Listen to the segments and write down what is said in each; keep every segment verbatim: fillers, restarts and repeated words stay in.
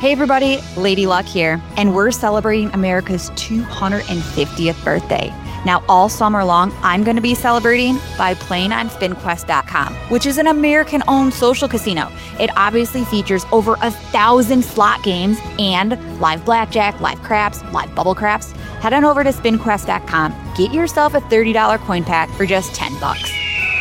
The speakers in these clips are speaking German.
Hey everybody, Lady Luck here, and we're celebrating America's two hundred fiftieth birthday. Now, all summer long, I'm going to be celebrating by playing on spin quest dot com, which is an American-owned social casino. It obviously features over a thousand slot games and live blackjack, live craps, live bubble craps. Head on over to spin quest dot com, get yourself a thirty dollars coin pack for just ten bucks.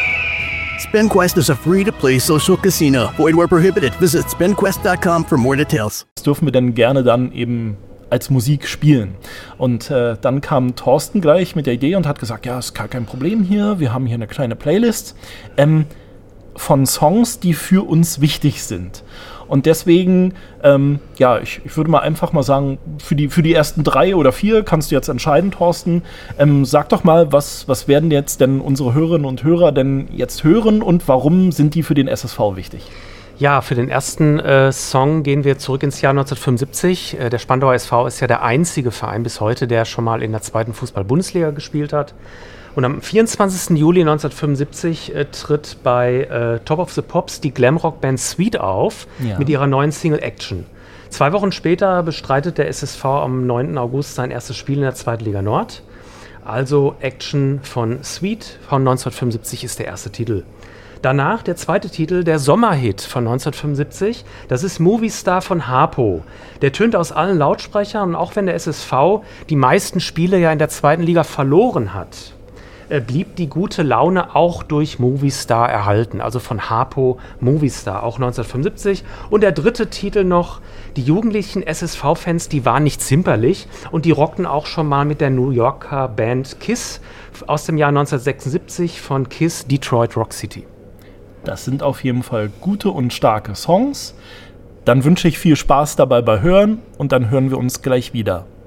SpinQuest is a free-to-play social casino. Void where prohibited. Visit spin quest dot com for more details. Das dürfen wir dann gerne dann eben als Musik spielen. Und äh, dann kam Thorsten gleich mit der Idee und hat gesagt, ja, ist gar kein Problem hier, wir haben hier eine kleine Playlist ähm, von Songs, die für uns wichtig sind. Und deswegen, ähm, ja, ich, ich würde mal einfach mal sagen, für die, für die ersten drei oder vier kannst du jetzt entscheiden, Thorsten. Ähm, sag doch mal, was, was werden jetzt denn unsere Hörerinnen und Hörer denn jetzt hören und warum sind die für den S S V wichtig? Ja, für den ersten äh, Song gehen wir zurück ins Jahr neunzehnhundertfünfundsiebzig. Äh, der Spandauer S V ist ja der einzige Verein bis heute, der schon mal in der zweiten Fußball-Bundesliga gespielt hat. Und am vierundzwanzigsten Juli neunzehnhundertfünfundsiebzig äh, tritt bei äh, Top of the Pops die Glamrock-Band Sweet auf, ja, mit ihrer neuen Single Action. Zwei Wochen später bestreitet der S S V am neunten August sein erstes Spiel in der zweiten Liga Nord. Also Action von Sweet von neunzehnhundertfünfundsiebzig ist der erste Titel. Danach der zweite Titel, der Sommerhit von neunzehnhundertfünfundsiebzig, das ist Movie Star von Harpo. Der tönt aus allen Lautsprechern und auch wenn der S S V die meisten Spiele ja in der zweiten Liga verloren hat, äh, blieb die gute Laune auch durch Movie Star erhalten. Also von Harpo Movie Star, auch neunzehnhundertfünfundsiebzig. Und der dritte Titel noch, die jugendlichen S S V-Fans, die waren nicht zimperlich und die rockten auch schon mal mit der New Yorker Band Kiss aus dem Jahr neunzehnhundertsechsundsiebzig von Kiss Detroit Rock City. Das sind auf jeden Fall gute und starke Songs. Dann wünsche ich viel Spaß dabei bei Hören und dann hören wir uns gleich wieder.